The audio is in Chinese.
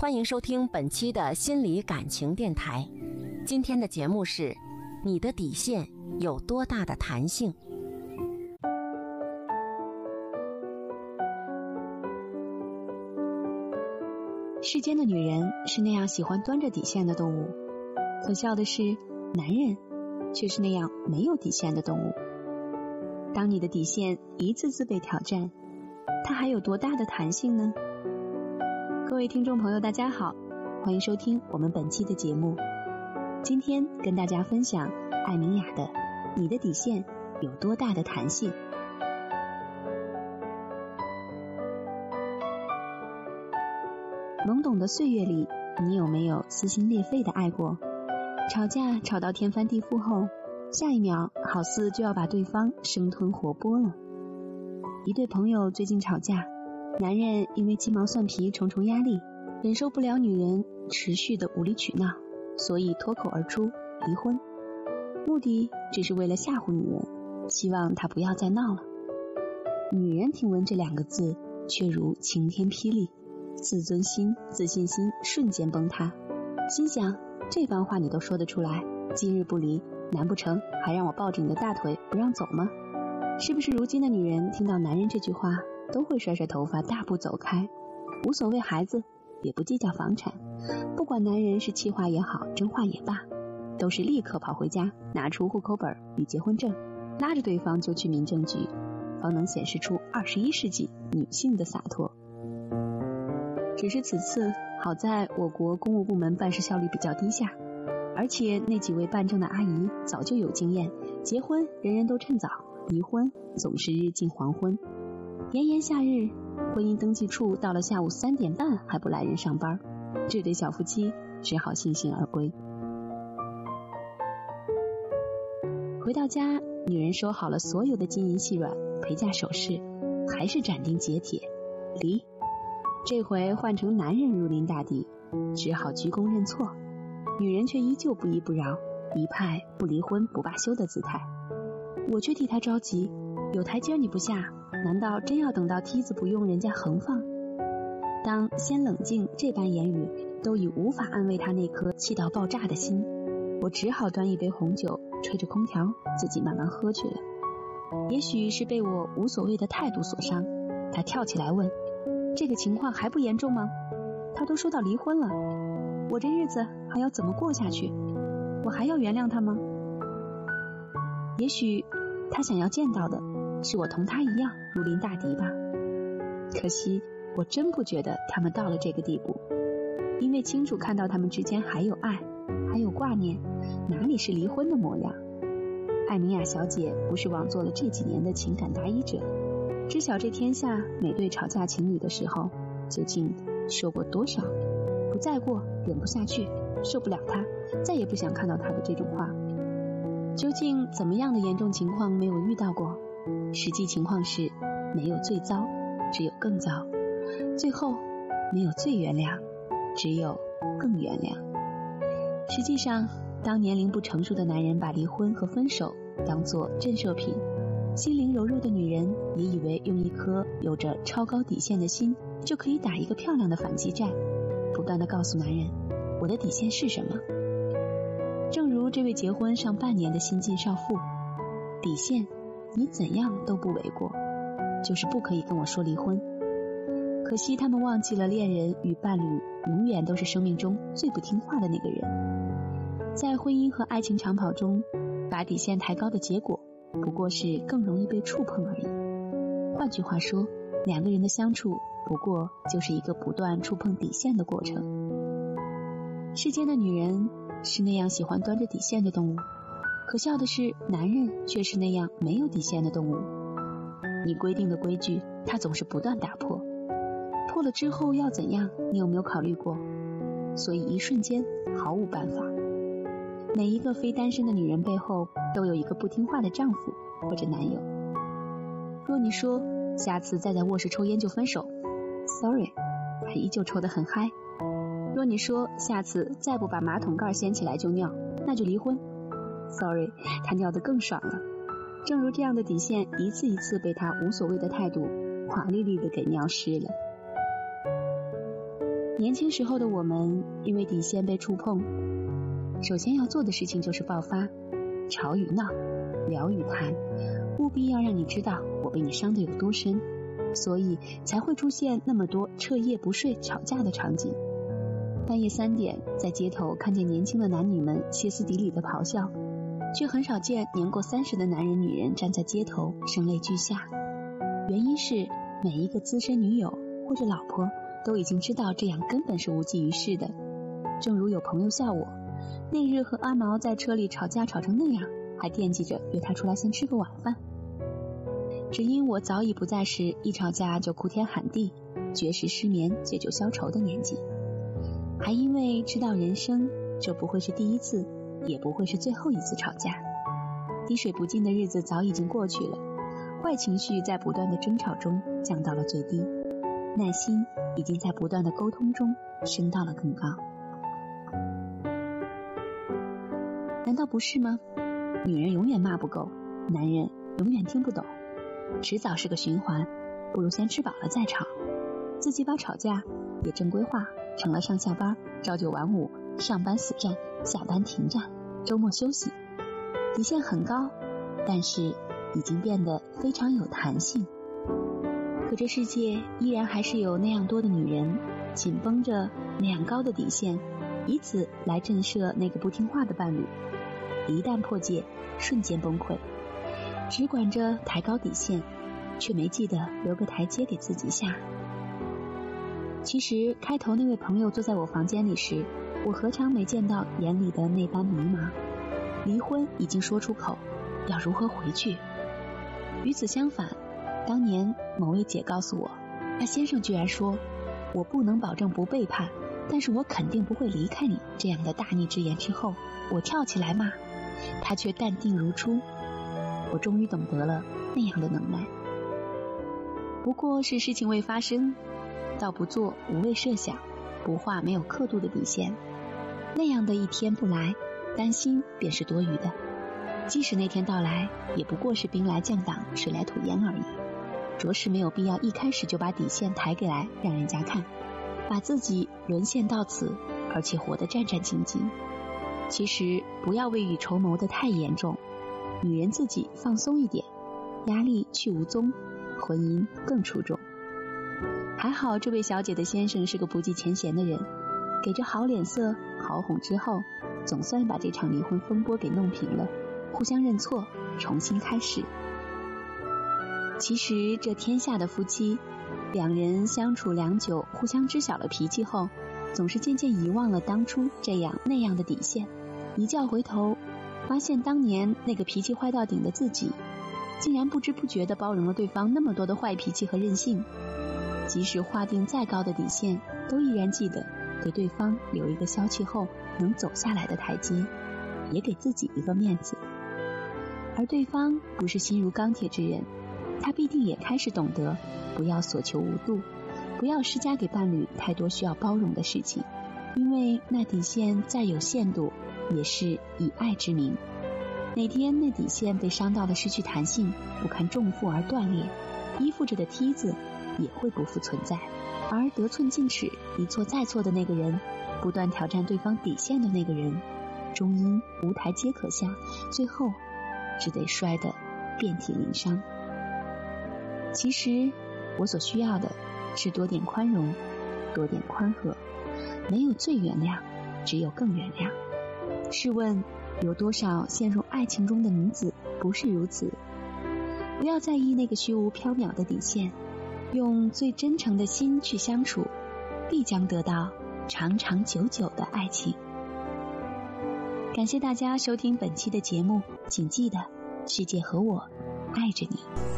欢迎收听本期的心理感情电台。今天的节目是：你的底线有多大的弹性？ 世间的女人是那样喜欢端着底线的动物，可笑的是，男人却是那样没有底线的动物。当你的底线一次次被挑战，它还有多大的弹性呢？各位听众朋友大家好，欢迎收听我们本期的节目。今天跟大家分享艾明雅的你的底线有多大的弹性。懵懂的岁月里，你有没有撕心裂肺的爱过？吵架吵到天翻地覆后，下一秒好似就要把对方生吞活剥了。一对朋友最近吵架，男人因为鸡毛蒜皮重重压力，忍受不了女人持续的无理取闹，所以脱口而出离婚，目的只是为了吓唬女人，希望她不要再闹了。女人听闻这两个字，却如晴天霹雳，自尊心、自信心瞬间崩塌，心想这番话你都说得出来，今日不离，难不成还让我抱着你的大腿不让走吗？是不是如今的女人听到男人这句话，都会甩甩头发大步走开，无所谓孩子，也不计较房产，不管男人是气话也好，真话也罢，都是立刻跑回家，拿出户口本与结婚证，拉着对方就去民政局，方能显示出21世纪女性的洒脱。只是此次好在我国公务部门办事效率比较低下，而且那几位办证的阿姨早就有经验，结婚人人都趁早，离婚总是日近黄昏。炎炎夏日，婚姻登记处到了下午3点半还不来人上班，这对小夫妻只好悻悻而归。回到家，女人收好了所有的金银细软、陪嫁首饰，还是斩钉截铁离。这回换成男人如临大敌，只好鞠躬认错，女人却依旧不依不饶，一派不离婚不罢休的姿态。我却替她着急，有台阶你不下，难道真要等到梯子不用人家横放？当先冷静这般言语都已无法安慰她那颗气到爆炸的心，我只好端一杯红酒，吹着空调，自己慢慢喝去了。也许是被我无所谓的态度所伤，她跳起来问，这个情况还不严重吗？他都说到离婚了，我这日子还要怎么过下去？我还要原谅他吗？也许他想要见到的是我同他一样如临大敌吧。可惜我真不觉得他们到了这个地步，因为清楚看到他们之间还有爱，还有挂念，哪里是离婚的模样。艾明雅小姐不是枉做了这几年的情感答疑者，知晓这天下每对吵架情侣的时候，究竟说过多少不再过，忍不下去，受不了他，再也不想看到他的这种话。究竟怎么样的严重情况没有遇到过？实际情况是没有最糟，只有更糟，最后没有最原谅，只有更原谅。实际上，当年龄不成熟的男人把离婚和分手当作震慑品，心灵柔弱的女人也以为用一颗有着超高底线的心就可以打一个漂亮的反击战，不断地告诉男人我的底线是什么。正如这位结婚上半年的新晋少妇，底线你怎样都不为过，就是不可以跟我说离婚。可惜他们忘记了恋人与伴侣永远都是生命中最不听话的那个人。在婚姻和爱情长跑中，把底线抬高的结果不过是更容易被触碰而已。换句话说，两个人的相处不过就是一个不断触碰底线的过程。世间的女人是那样喜欢端着底线的动物，可笑的是，男人却是那样没有底线的动物。你规定的规矩，他总是不断打破，破了之后要怎样，你有没有考虑过？所以一瞬间毫无办法。每一个非单身的女人背后都有一个不听话的丈夫或者男友。若你说下次再在卧室抽烟就分手， Sorry， 他依旧抽得很嗨。若你说下次再不把马桶盖掀起来就尿，那就离婚， Sorry， 他尿得更爽了。正如这样的底线一次一次被他无所谓的态度华丽丽地给尿湿了。 年轻时候的我们，因为底线被触碰，首先要做的事情就是爆发，吵与闹，聊与谈，务必要让你知道我被你伤得有多深，所以才会出现那么多彻夜不睡吵架的场景。半夜3点，在街头看见年轻的男女们歇斯底里的咆哮，却很少见年过30的男人女人站在街头声泪俱下。原因是每一个资深女友或者老婆都已经知道这样根本是无济于事的。正如有朋友笑我，那日和阿毛在车里吵架吵成那样，还惦记着约他出来先吃个晚饭。只因我早已不再是一吵架就哭天喊地、绝食失眠、借酒消愁的年纪，还因为知道人生这不会是第一次，也不会是最后一次吵架。滴水不进的日子早已经过去了，坏情绪在不断的争吵中降到了最低，耐心已经在不断的沟通中升到了更高。难道不是吗？女人永远骂不够，男人永远听不懂，迟早是个循环，不如先吃饱了再吵。自己把吵架也正规化，成了上下班、朝9晚5、上班死战、下班停战、周末休息。底线很高，但是已经变得非常有弹性。可这世界依然还是有那样多的女人紧绷着那样高的底线，以此来震慑那个不听话的伴侣。一旦破戒，瞬间崩溃，只管着抬高底线，却没记得留个台阶给自己下。其实开头那位朋友坐在我房间里时，我何尝没见到眼里的那般迷茫。离婚已经说出口，要如何回去？与此相反，当年某位姐告诉我，她先生居然说，我不能保证不背叛，但是我肯定不会离开你，这样的大逆之言之后，我跳起来骂，他却淡定如初。我终于懂得了那样的能耐。不过是事情未发生，道不做无谓设想，不画没有刻度的底线，那样的一天不来，担心便是多余的。即使那天到来，也不过是兵来将挡，水来土掩而已，着实没有必要一开始就把底线抬给来让人家看，把自己沦陷到此，而且活得战战兢兢。其实不要未雨绸缪得太严重，女人自己放松一点，压力去无踪，婚姻更出众。还好这位小姐的先生是个不计前嫌的人，给着好脸色好哄之后，总算把这场离婚风波给弄平了，互相认错，重新开始。其实这天下的夫妻，两人相处良久，互相知晓了脾气后，总是渐渐遗忘了当初这样那样的底线。一觉回头，发现当年那个脾气坏到顶的自己，竟然不知不觉地包容了对方那么多的坏脾气和任性。即使划定再高的底线，都依然记得给对方留一个消气后能走下来的台阶，也给自己一个面子。而对方不是心如钢铁之人，他必定也开始懂得不要所求无度，不要施加给伴侣太多需要包容的事情，因为那底线再有限度，也是以爱之名。哪天那底线被伤到了失去弹性，不堪重负而断裂，依附着的梯子也会不复存在。而得寸进尺，一错再错的那个人，不断挑战对方底线的那个人，终因无台阶可下，最后只得摔得遍体鳞伤。其实我所需要的是多点宽容，多点宽和，没有最原谅，只有更原谅。试问有多少陷入爱情中的女子不是如此？不要在意那个虚无缥缈的底线，用最真诚的心去相处，必将得到长长久久的爱情。感谢大家收听本期的节目，请记得，世界和我爱着你。